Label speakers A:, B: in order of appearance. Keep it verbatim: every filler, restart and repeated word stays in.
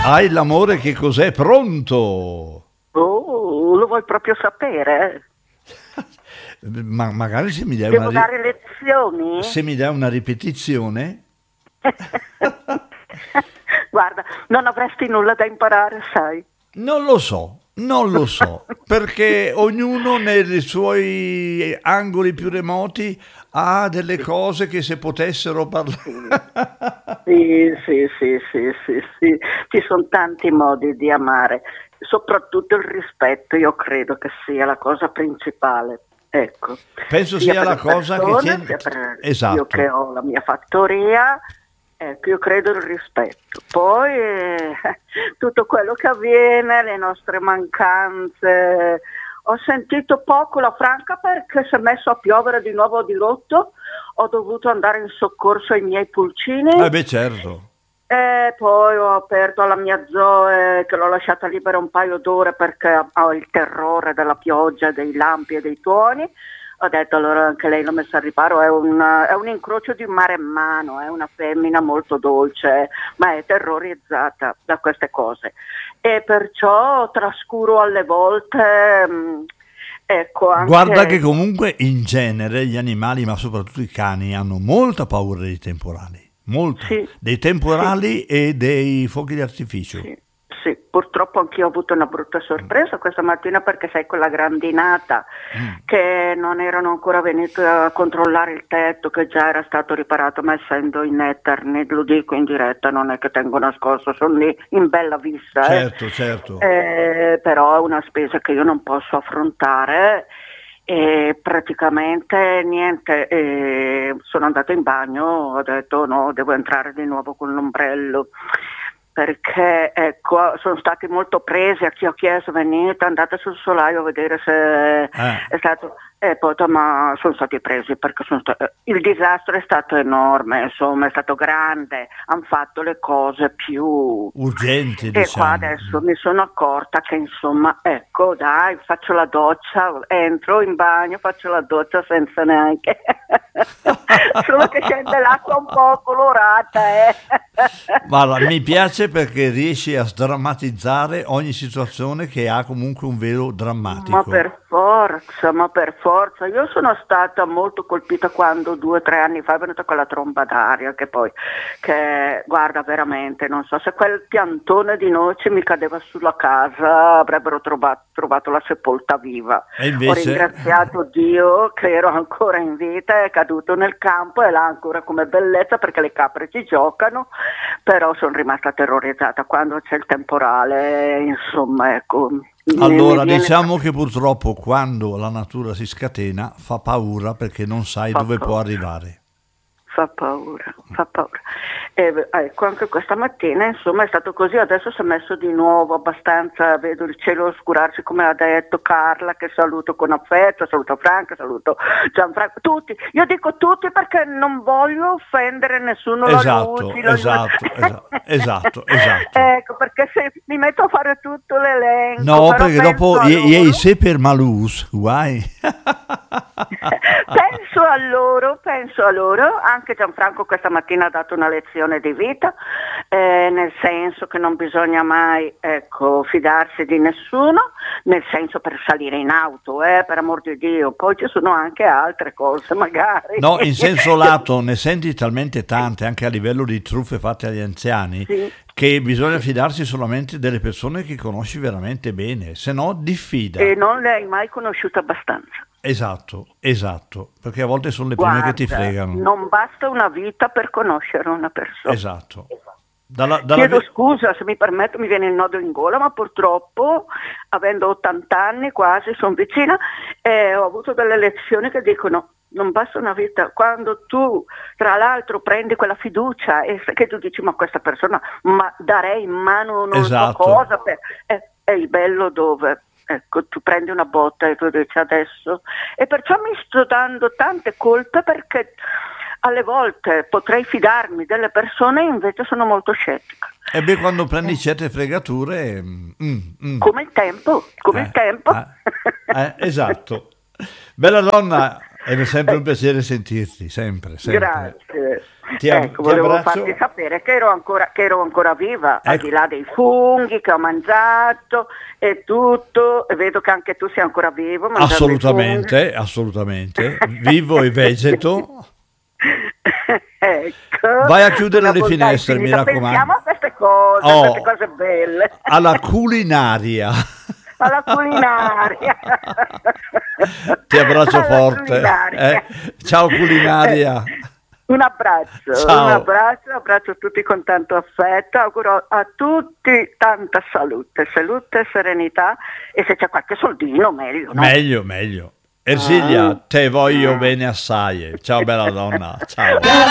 A: Hai l'amore che cos'è? Pronto?
B: Oh, lo vuoi proprio sapere?
A: Ma magari se mi dai
B: Devo
A: una, ri-
B: dare lezioni?
A: se mi dai una ripetizione?
B: Guarda, non avresti nulla da imparare, sai.
A: Non lo so, non lo so, perché ognuno nei suoi angoli più remoti ha delle cose che se potessero parlare.
B: Sì, sì, sì, sì, sì, sì. Ci sono tanti modi di amare, soprattutto il rispetto, io credo che sia la cosa principale. Ecco,
A: Penso
B: sia
A: sia
B: per
A: la
B: le
A: cosa che
B: persone,
A: tiene...
B: sia per io
A: Esatto.
B: che ho la mia fattoria, ecco, io credo il rispetto. Poi eh, tutto quello che avviene, le nostre mancanze. Ho sentito poco la Franca perché si è messo a piovere di nuovo di rotto, ho dovuto andare in soccorso ai miei pulcini.
A: Eh beh, certo.
B: E poi ho aperto la mia Zoe che l'ho lasciata libera un paio d'ore perché ho il terrore della pioggia, dei lampi e dei tuoni. Ho detto allora anche lei l'ho messa al riparo, è un, è un incrocio di maremmano, è una femmina molto dolce, ma è terrorizzata da queste cose. E perciò trascuro alle volte, mh, ecco
A: Guarda che
B: anche...
A: comunque in genere gli animali, ma soprattutto i cani, hanno molta paura dei temporali. Molta.
B: Sì,
A: Dei
B: sì.
A: temporali e dei fuochi d'artificio.
B: Sì, sì, purtroppo anch'io ho avuto una brutta sorpresa questa mattina perché sai quella grandinata
A: Mm.
B: che non erano ancora venuti a controllare il tetto che già era stato riparato, ma essendo in Ethernet, lo dico in diretta, non è che tengo nascosto, sono lì in bella vista, eh.
A: Certo, certo.
B: Eh, però è una spesa che io non posso affrontare. E praticamente niente, eh, sono andata in bagno, ho detto no, devo entrare di nuovo con l'ombrello perché ecco, sono stati molto presi a chi ho chiesto venite, andate sul solaio a vedere se
A: Eh,
B: è stato e poi ma sono stati presi perché sono sta- il disastro è stato enorme, insomma è stato grande, hanno fatto le cose più
A: urgenti,
B: e qua
A: diciamo.
B: adesso mi sono accorta che insomma ecco dai faccio la doccia, entro in bagno, faccio la doccia senza neanche solo che scende l'acqua un po' colorata eh.
A: Guarda, mi piace perché riesci a sdrammatizzare ogni situazione che ha comunque un velo
B: Ma
A: drammatico.
B: per forza, ma per forza. Io sono stata molto colpita quando due o tre anni fa è venuta quella tromba d'aria che poi, che guarda veramente, non so se quel piantone di noce mi cadeva sulla casa avrebbero trovato, trovato la sepolta viva.
A: E
B: Ho
A: invece,
B: ringraziato Dio che ero ancora in vita, è caduto nel campo e l'ha ancora come bellezza perché le capre ci giocano, però sono rimasta terrorizzata quando c'è il temporale, insomma ecco. Mi, mi
A: allora
B: viene
A: diciamo che purtroppo quando la natura si scatena fa paura perché non sai
B: fa
A: dove può
B: paura,
A: arrivare.
B: fa paura, fa paura. E, ecco, anche questa mattina insomma è stato così, adesso si è messo di nuovo abbastanza, vedo il cielo oscurarsi come ha detto Carla, che saluto con affetto, saluto Franca, saluto Gianfranco, tutti, io dico tutti perché non voglio offendere nessuno, la
A: Esatto,
B: Luci, la
A: esatto, esa- esatto, esatto.
B: ecco, perché se mi metto a fare tutto l'elenco,
A: No,
B: però
A: perché dopo
B: penso a
A: i- ieri
B: loro.
A: sei per malus, guai.
B: Penso a loro, penso a loro, anche Gianfranco questa mattina ha dato una lezione di vita, eh, nel senso che non bisogna mai ecco, fidarsi di nessuno, nel senso per salire in auto, eh, per amor di Dio, poi ci sono anche altre cose magari.
A: No, in senso lato ne senti talmente tante anche a livello di truffe fatte agli anziani
B: Sì,
A: che bisogna
B: sì.
A: fidarsi solamente delle persone che conosci veramente bene, se no diffida.
B: E non l'hai mai conosciuta abbastanza.
A: Esatto, esatto, perché a volte sono le prime che ti
B: Guarda,
A: fregano.
B: non basta una vita per conoscere una persona.
A: Esatto. Dalla, dalla
B: Chiedo
A: vi-
B: scusa se mi permetto, mi viene il nodo in gola, ma purtroppo, avendo ottanta anni quasi, sono vicina, e ho avuto delle lezioni che dicono non basta una vita, quando tu tra l'altro prendi quella fiducia e se- che tu dici ma questa persona, ma darei in mano non so
A: Esatto.
B: cosa, per... è, è il bello dove... Ecco, tu prendi una botta e tu dici adesso, e perciò mi sto dando tante colpe perché alle volte potrei fidarmi delle persone e invece sono molto scettica.
A: E beh, quando prendi certe fregature... mm, mm,
B: Come il tempo, come
A: eh,
B: il tempo.
A: eh, eh, esatto. Bella donna, Ed è sempre un piacere sentirti, sempre, sempre.
B: Grazie.
A: Ti, ab-
B: ecco,
A: ti
B: volevo
A: abbraccio.
B: farti sapere che ero ancora, che ero ancora viva, al
A: Ecco.
B: di là dei funghi che ho mangiato e tutto, e vedo che anche tu sei ancora vivo. mangiando i
A: Assolutamente, assolutamente. Vivo e vegeto.
B: Ecco.
A: Vai a chiudere
B: Una
A: le
B: bontà
A: finestre, mi
B: infinita.
A: raccomando.
B: Pensiamo a queste cose,
A: Oh.
B: a queste cose belle.
A: Alla culinaria.
B: Alla culinaria.
A: Ti abbraccio
B: Alla
A: forte.
B: culinaria.
A: eh. Ciao culinaria.
B: Un abbraccio,
A: Ciao.
B: un abbraccio, abbraccio tutti con tanto affetto, auguro a tutti tanta salute, salute e serenità, e se c'è qualche soldino meglio, no?
A: Meglio, meglio. Ersilia,
B: Ah.
A: te voglio bene assai. Ciao bella donna. Ciao.